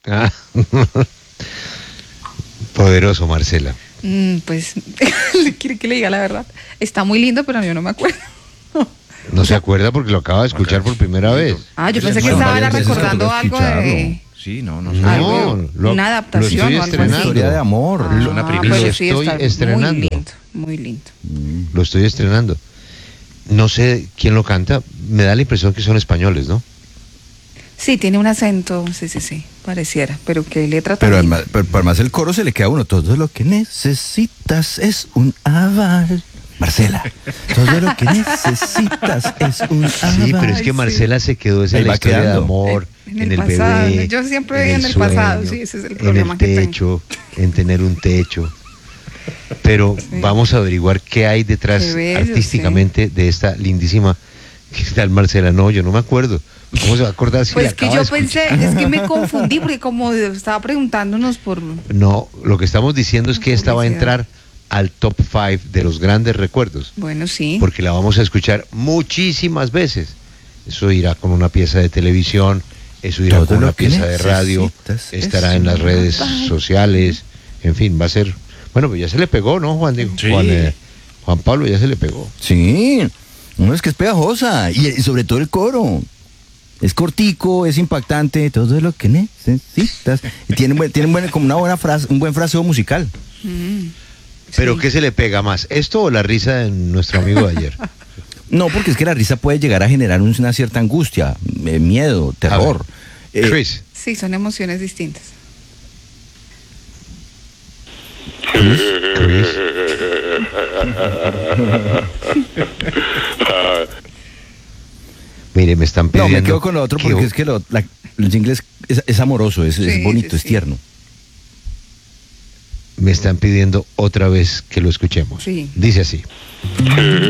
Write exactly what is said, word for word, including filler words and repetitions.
Ah. Poderoso, Marcela. Mm, pues, quiere que le diga la verdad. Está muy lindo, pero yo no me acuerdo. No se acuerda porque lo acaba de escuchar por primera vez. Ah, yo pensé que Bueno, estaba varias veces recordando tocó algo escucharlo. de... Sí, no, no sé. No, algo, lo- una lo adaptación estoy o algo así. estrenando. Historia de amor. Ah, es una pero primicia. Lo sí, estoy está estrenando. Muy lindo, muy lindo. Lo estoy estrenando. No sé quién lo canta. Me da la impresión que son españoles, ¿no? Sí, tiene un acento, sí, sí, sí, pareciera, pero qué letra tan Pero linda. además, pero, pero además el coro se le queda a uno. Todo lo que necesitas es un aval. Marcela, todo lo que necesitas es un aval. Sí, pero es que sí. Marcela se quedó esa Ahí la va historia de quedando. amor, En en, el el pasado. bebé. Yo siempre vivo en el pasado, sí, ese es el problema en que el tengo. techo, en tener un techo. Pero Sí. vamos a averiguar qué hay detrás Qué bello, artísticamente de esta lindísima. ¿Qué tal, Marcela? No, yo no me acuerdo. ¿Cómo se va a acordar si Pues la que acaba yo de escuchar? pensé, es que me confundí, porque como estaba preguntándonos por... No, lo que estamos diciendo es que esta va a Publicidad. entrar al top cinco de los grandes recuerdos. Bueno, sí. Porque la vamos a escuchar muchísimas veces. Eso irá con una pieza de televisión, eso irá Todo con lo una que pieza de radio, necesitas estará es en las un redes aval. sociales, en fin, va a ser... Bueno, pues ya se le pegó, ¿no, Juan? Diego? Sí. Juan, eh, Juan Pablo ya se le pegó. Sí, no es que es pegajosa. Y, y sobre todo el coro. Es cortico, es impactante, todo lo que necesitas. Y tiene, buen- tiene buen- como una buena frase, un buen fraseo musical. Mm, ¿Pero sí. qué se le pega más? ¿Esto o la risa de nuestro amigo de ayer? No, porque es que la risa puede llegar a generar una cierta angustia, eh, miedo, terror. Eh, Chris. Sí, son emociones distintas. Chris. Chris. Mire, me están no, pidiendo... me quedo con lo otro porque que- es que lo- la- el jingle es, es- es amoroso, es, es Sí, bonito, sí, es sí. tierno. Me están pidiendo otra vez que lo escuchemos. Sí. Dice así.